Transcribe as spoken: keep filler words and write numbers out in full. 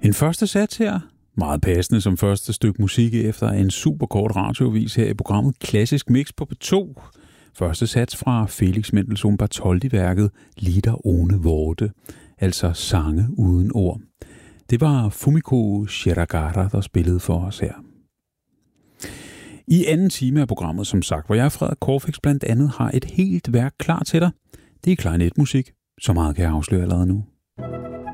En første sats her, meget passende som første stykke musik efter en super kort radiovis her i programmet Klassisk Mix på P to. Første sats fra Felix Mendelssohn Bartholdy-værket Lieder ohne Worte, altså sange uden ord. Det var Fumiko Shiragara, der spillede for os her. I anden time af programmet, som sagt, hvor jeg, Frederik Corfix, blandt andet har et helt værk klar til dig. Det er klarinetmusik, så meget kan jeg afsløre allerede nu.